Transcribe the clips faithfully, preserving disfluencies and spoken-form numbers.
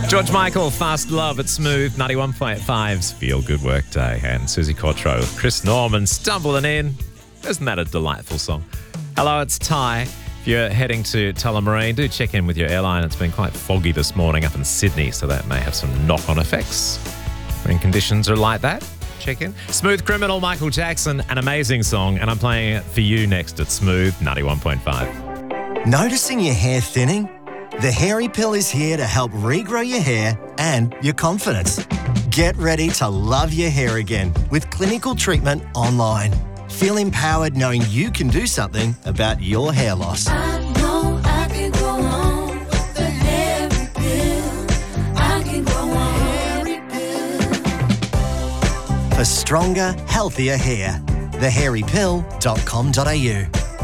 George Michael, Fast Love at Smooth, ninety-one point five's Feel Good Workday. And Susie Quattro, Chris Norman stumbling in. Isn't that a delightful song? Hello, it's Ty. If you're heading to Tullamarine, do check in with your airline. It's been quite foggy this morning up in Sydney, so that may have some knock-on effects. When conditions are like that, check in. Smooth Criminal, Michael Jackson, an amazing song, and I'm playing it for you next at Smooth ninety-one point five. Noticing your hair thinning? The Hairy Pill is here to help regrow your hair and your confidence. Get ready to love your hair again with clinical treatment online. Feel empowered knowing you can do something about your hair loss. I know I can go on with the Hairy Pill. I can go on Hairy Pill. For stronger, healthier hair. the hairy pill dot com dot a u.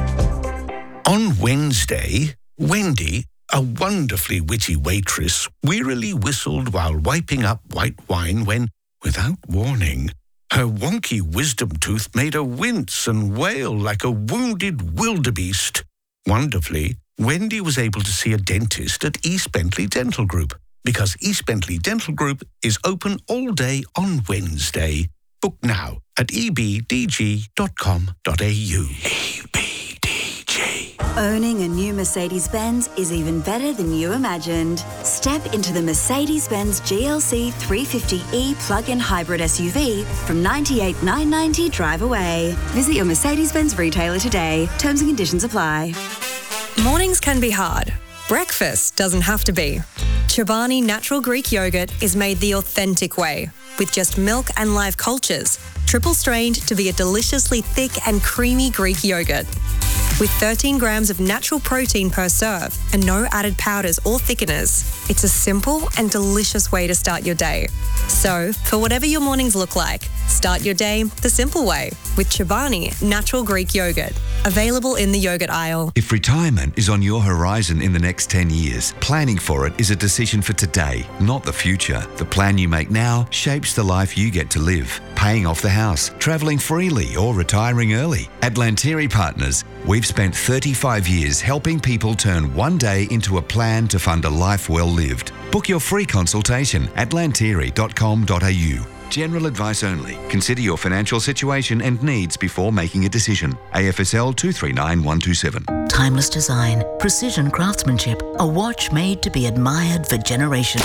On Wednesday, Wendy, a wonderfully witty waitress, wearily whistled while wiping up white wine when, without warning, her wonky wisdom tooth made her wince and wail like a wounded wildebeest. Wonderfully, Wendy was able to see a dentist at East Bentley Dental Group because East Bentley Dental Group is open all day on Wednesday. Book now at e b d g dot com dot a u. E B D G. Owning a new Mercedes-Benz is even better than you imagined. Step into the Mercedes-Benz G L C three fifty e plug-in hybrid S U V from ninety-eight thousand nine hundred ninety dollars drive away. Visit your Mercedes-Benz retailer today. Terms and conditions apply. Mornings can be hard. Breakfast doesn't have to be. Chobani Natural Greek Yogurt is made the authentic way, with just milk and live cultures, triple strained to be a deliciously thick and creamy Greek yogurt. With thirteen grams of natural protein per serve and no added powders or thickeners, it's a simple and delicious way to start your day. So, for whatever your mornings look like, start your day the simple way with Chobani Natural Greek Yogurt. Available in the yogurt aisle. If retirement is on your horizon in the next ten years, planning for it is a decision for today, not the future. The plan you make now shapes the life you get to live. Paying off the house, travelling freely or retiring early. At Lantieri Partners, we've spent thirty-five years helping people turn one day into a plan to fund a life well lived. Book your free consultation at lantieri dot com dot a u. General advice only. Consider your financial situation and needs before making a decision. A F S L two three nine one two seven. Timeless design, precision craftsmanship, a watch made to be admired for generations.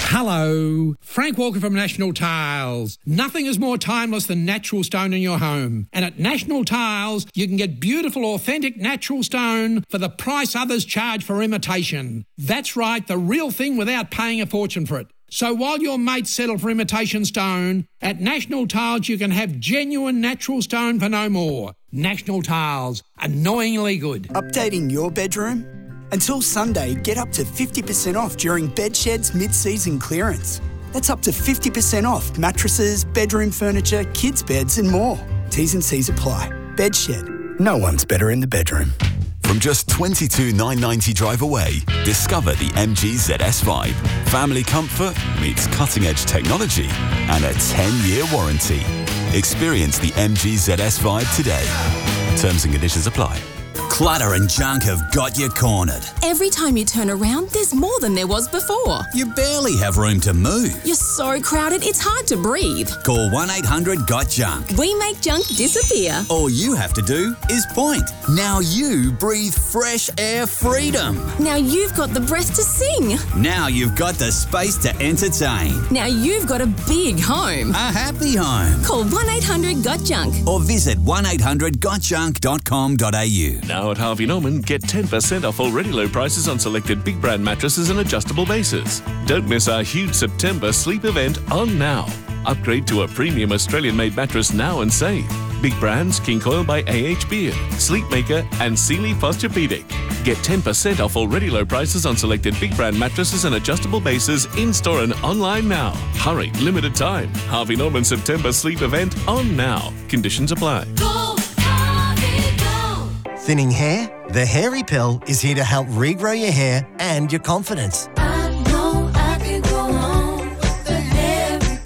Hello, Frank Walker from National Tiles. Nothing is more timeless than natural stone in your home. And at National Tiles, you can get beautiful, authentic natural stone for the price others charge for imitation. That's right, the real thing without paying a fortune for it. So while your mates settle for imitation stone, at National Tiles you can have genuine natural stone for no more. National Tiles, annoyingly good. Updating your bedroom? Until Sunday, get up to fifty percent off during Bedshed's mid-season clearance. That's up to fifty percent off mattresses, bedroom furniture, kids' beds and more. T's and C's apply. Bedshed. No one's better in the bedroom. From just twenty-two thousand nine hundred ninety drive away, discover the M G Z S Vibe. Family comfort meets cutting-edge technology and a ten-year warranty. Experience the M G Z S Vibe today. Terms and conditions apply. Clutter and junk have got you cornered. Every time you turn around, there's more than there was before. You barely have room to move. You're so crowded, it's hard to breathe. Call one eight hundred got junk. We make junk disappear. All you have to do is point. Now you breathe fresh air freedom. Now you've got the breath to sing. Now you've got the space to entertain. Now you've got a big home. A happy home. Call one eight hundred got junk. Or visit one eight hundred got junk dot com dot a u. Now at Harvey Norman, get ten percent off already low prices on selected big brand mattresses and adjustable bases. Don't miss our huge September sleep event on now. Upgrade to a premium Australian-made mattress now and save. Big brands King Coil by A H Beard, Sleepmaker and Sealy Posturepedic. Get ten percent off already low prices on selected big brand mattresses and adjustable bases in-store and online now. Hurry, limited time. Harvey Norman September sleep event on now. Conditions apply. Go, Harvey, go. Thinning hair? The Hairy Pill is here to help regrow your hair and your confidence. I know I can go on with the Hairy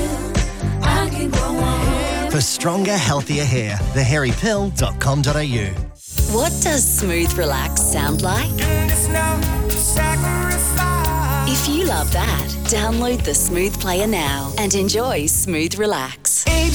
Pill. I can go on. For stronger, healthier hair, the hairy pill dot com dot a u. What does smooth relax sound like? If you love that, download the Smooth Player now and enjoy Smooth Relax.